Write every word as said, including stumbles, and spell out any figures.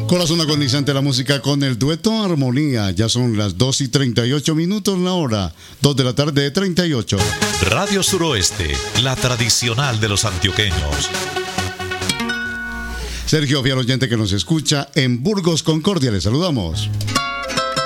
Corazón agonizante, la música con el dueto Armonía. Ya son las dos y treinta y ocho minutos la hora. dos de la tarde, treinta y ocho. Radio Suroeste, la tradicional de los antioqueños. Sergio, fiel oyente que nos escucha en Burgos, Concordia, les saludamos.